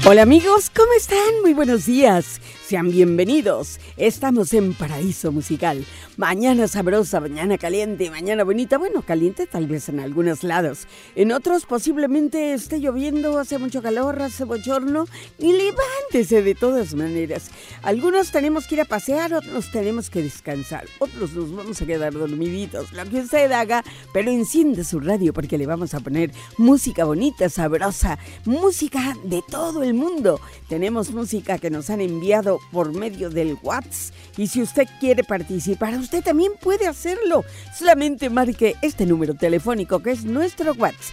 Hola amigos, ¿cómo están? Muy buenos días, sean bienvenidos. Estamos en Paraíso Musical. Mañana sabrosa, mañana caliente, mañana bonita. Bueno, caliente tal vez en algunos lados. En otros posiblemente esté lloviendo, hace mucho calor, hace bochorno. Y levántese de todas maneras. Algunos tenemos que ir a pasear, otros tenemos que descansar. Otros nos vamos a quedar dormiditos, lo que usted haga. Pero enciende su radio porque le vamos a poner música bonita, sabrosa. Música de todo el mundo. Tenemos música que nos han enviado por medio del WhatsApp y si usted quiere participar, usted también puede hacerlo. Solamente marque este número telefónico que es nuestro WhatsApp: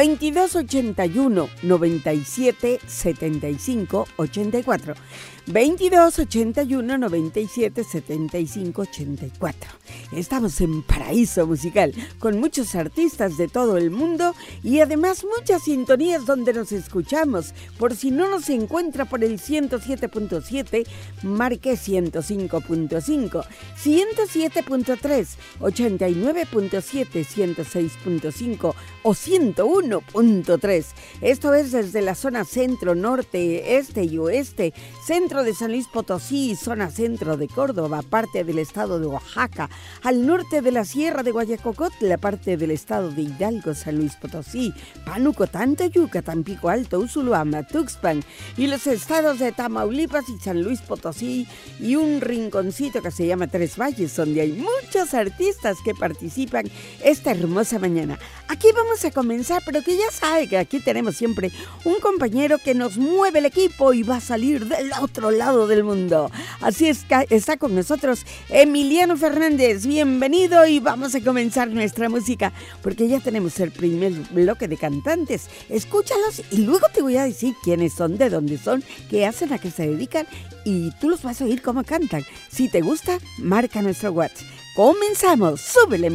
2281 97 75 84. 2281 97 75 84. Estamos en Paraíso Musical con muchos artistas de todo el mundo y además muchas sintonías donde nos escuchamos. Por si no nos encuentra por el 107.7, marque 105.5, 107.3, 89.7, 106.5 o 101.3. Esto es desde la zona centro, norte, este y oeste, centro de San Luis Potosí, zona centro de Córdoba, parte del estado de Oaxaca, al norte de la sierra de Guayacocot, la parte del estado de Hidalgo, San Luis Potosí, Pánuco, Tantoyuca, Tampico Alto, Usulutama, Tuxpan y los estados de Tamaulipas y San Luis Potosí y un rinconcito que se llama Tres Valles, donde hay muchos artistas que participan esta hermosa mañana. Aquí vamos a comenzar, pero que ya sabe que aquí tenemos siempre un compañero que nos mueve el equipo y va a salir del otro lado del mundo. Así es que está con nosotros Emiliano Fernández. Bienvenido y vamos a comenzar nuestra música porque ya tenemos el primer bloque de cantantes. Escúchalos y luego te voy a decir quiénes son, de dónde son, qué hacen, a qué se dedican y tú los vas a oír cómo cantan. Si te gusta, marca nuestro WhatsApp. Comenzamos, súbele.